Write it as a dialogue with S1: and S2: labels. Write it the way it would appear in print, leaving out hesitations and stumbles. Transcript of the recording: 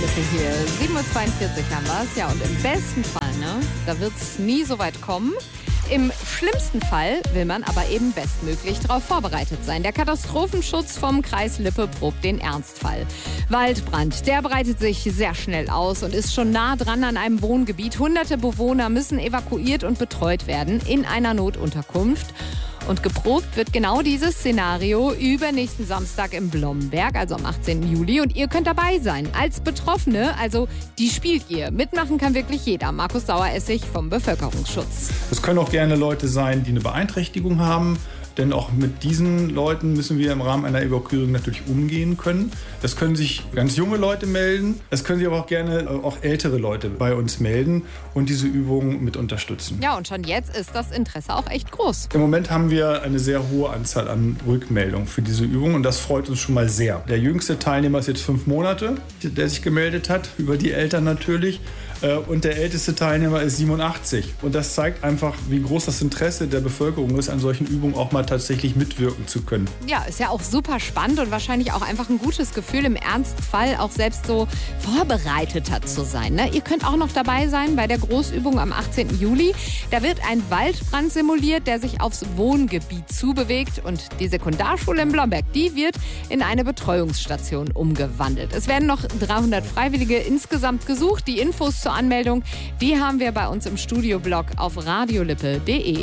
S1: Lippe hier. 7.42 Uhr haben wir es. Ja, und im besten Fall, da wird es nie so weit kommen. Im schlimmsten Fall will man aber eben bestmöglich darauf vorbereitet sein. Der Katastrophenschutz vom Kreis Lippe probt den Ernstfall. Waldbrand, der breitet sich sehr schnell aus und ist schon nah dran an einem Wohngebiet. Hunderte Bewohner müssen evakuiert und betreut werden in einer Notunterkunft. Und geprobt wird genau dieses Szenario übernächsten Samstag im Blomberg, also am 18. Juli. Und ihr könnt dabei sein. Als Betroffene, also die spielt ihr. Mitmachen kann wirklich jeder. Markus Saueressig vom Bevölkerungsschutz.
S2: Es können auch gerne Leute sein, die eine Beeinträchtigung haben. Denn auch mit diesen Leuten müssen wir im Rahmen einer Evakuierung natürlich umgehen können. Es können sich ganz junge Leute melden. Es können sich aber auch gerne auch ältere Leute bei uns melden und diese Übungen mit unterstützen.
S1: Ja, und schon jetzt ist das Interesse auch echt groß.
S2: Im Moment haben wir eine sehr hohe Anzahl an Rückmeldungen für diese Übung und das freut uns schon mal sehr. Der jüngste Teilnehmer ist jetzt 5 Monate, der sich gemeldet hat, über die Eltern natürlich. Und der älteste Teilnehmer ist 87. Und das zeigt einfach, wie groß das Interesse der Bevölkerung ist, an solchen Übungen auch mal tatsächlich mitwirken zu können.
S1: Ja, ist ja auch super spannend und wahrscheinlich auch einfach ein gutes Gefühl, im Ernstfall auch selbst so vorbereiteter zu sein. Ihr könnt auch noch dabei sein bei der Großübung am 18. Juli. Da wird ein Waldbrand simuliert, der sich aufs Wohngebiet zubewegt. Und die Sekundarschule in Blomberg, die wird in eine Betreuungsstation umgewandelt. Es werden noch 300 Freiwillige insgesamt gesucht. Die Infos zur Anmeldung, die haben wir bei uns im Studioblog auf radiolippe.de.